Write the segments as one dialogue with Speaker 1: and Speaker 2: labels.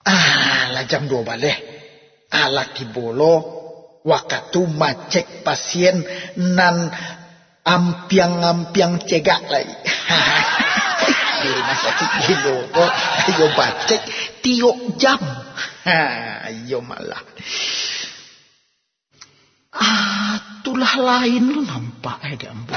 Speaker 1: Lah jam 2 balik. Laki bolo waktu macek pasien nan ampiang cegak lagi. Di rumah sakit gilo kok ayo bacek tiok jam. Ayo malah. Itulah lain lu nampak di ambu.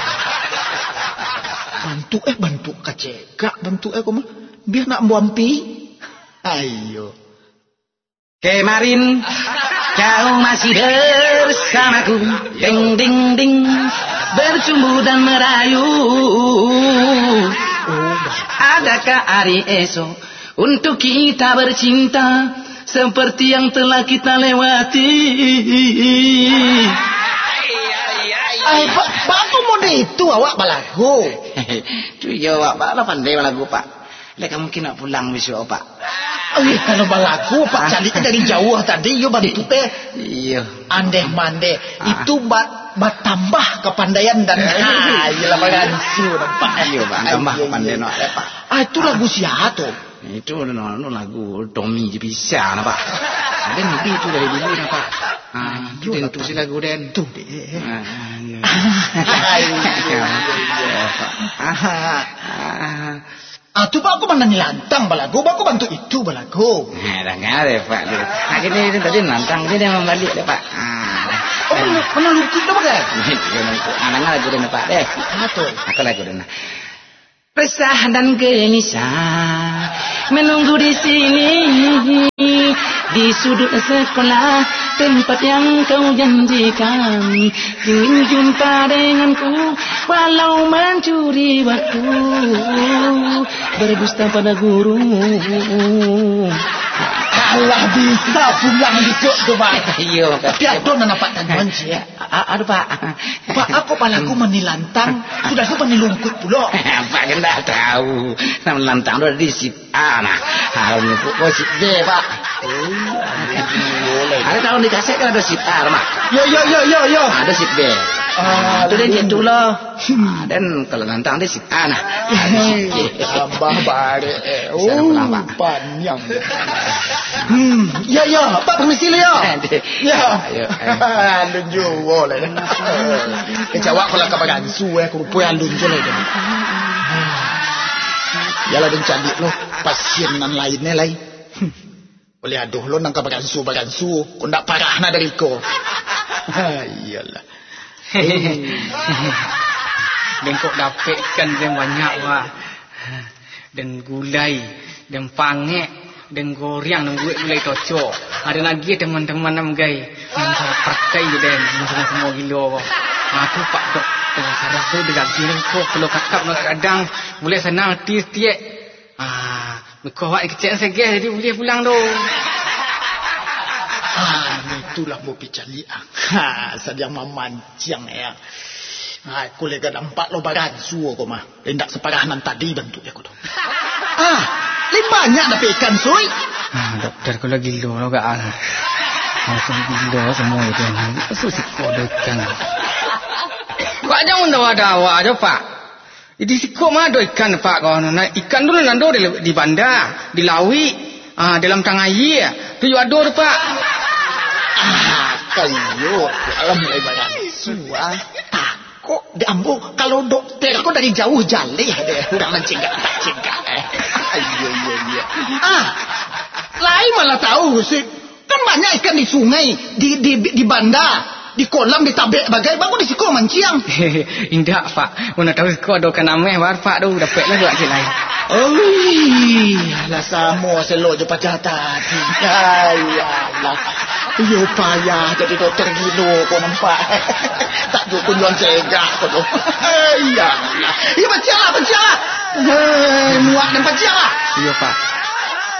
Speaker 1: Bantu kacegak, bantu kok biar nak buampi. Ayo.
Speaker 2: Kemarin kau masih bersamaku, ding ding ding, bercumbu dan merayu. Adakah hari esok untuk kita bercinta seperti yang telah kita lewati?
Speaker 1: Pak aku mau itu awak balagu.
Speaker 2: Tu ya awak bala pandai balagu pak. Lek mungkin nak pulang besok pak.
Speaker 1: Kalau balagu pak cari dari jauh tadi yo bantu teh.
Speaker 2: Iya.
Speaker 1: Andeh mande itu bat tambah kepandaian dan iyalah bagansu nampak.
Speaker 2: Iya pak tambah kepandaian pak.
Speaker 1: Itu lagu siapa tuh?
Speaker 2: Itu lagu Tommy bisa nak pak. Den itu dari dulu nak pak. Den tu si lagu den.
Speaker 1: Tu deh. Tu pak aku mana nilantang balagu, aku bantu itu balagu.
Speaker 2: Dah ngare pak. Ini tadi nantang dia membalik deh pak.
Speaker 1: Mana lukut dah pakai?
Speaker 2: Anaknya lagu den pak deh.
Speaker 1: Betul.
Speaker 2: Aku lagu den. Resah dan gelisah menunggu di sini di sudut sekolah tempat yang kau janjikan, ingin jumpa denganku walau mencuri waktu, berdusta pada guru.
Speaker 1: Allah bisa pulang besok tu pak.
Speaker 2: Iya.
Speaker 1: Tapi aku nak dapat tanggungan sih.
Speaker 2: Aduh pak.
Speaker 1: Pak aku palaku menilantang sudah aku menilungkut pula.
Speaker 2: Pak kan tak tahu. Nama lantang tu ada di sit A nah. Harusnya pun sit B pak. Ada tahu di kaset kan ada sit A mak.
Speaker 1: Yo.
Speaker 2: Ada sit B. Itu dia gitu loh. Dan kalau lantang dia sit A nah.
Speaker 1: Tambah bare. Panjang. Ya, Pak permisi ya. Ya. Lunju boleh. Kejawab kalau kabagan suwe kurupu yang lunju lagi. Yalah dan candik lo pasien nan lainnya lai. Boleh aduh lo nang kabagan su kau ndak parah na dari ko. Iyalah.
Speaker 3: Dan kok dapat ikan yang banyak wah. Dan gulai, dan pangek, dan goreng, dan gulai tocok. Ada lagi teman-teman nam gay, yang saya pakai je dan semua gilo. Aku pak dok, dengan saraf tu dekat gini kok kalau kakap nak kadang boleh senang tiap. Mereka awak kecil saja jadi boleh pulang tu.
Speaker 1: Itulah mau picaliang. Sedang memancing ya. Aku lega nampak lo baran suo kau mah. Lendak separah nan tadi bentuk aku tu. Lebih banyak dapat ikan suy.
Speaker 3: Doktor kau lagi lo gak langsung gila semua itu. Susik kau ikan. Kau jangan dawa-dawa aja pak. Di siko mah ada ikan pak kau. Ikan dulu nando di bandar, di lawi, dalam tangayi. Tu juga ada pak.
Speaker 1: Kayu dalam mulai baran suah. Kok diambu kalau dokter kok dari jauh jale deh kurang mencegah. Iya. Lain malah tahu sih. Kan banyak ikan di sungai, di bandar. Di kolam ditabek bagai bagus di siko manciang.
Speaker 3: Indah pak, mana tahu siko ada kan ameh war pak tu dapat lah buat lain.
Speaker 1: Lah samo selo je pacah tadi. Ayalah. Yo payah jadi dokter gilo kau nampak. Tak cukup jual cegak kau tu. Ayalah. Ya baca. Muak dan baca.
Speaker 3: Iya pak.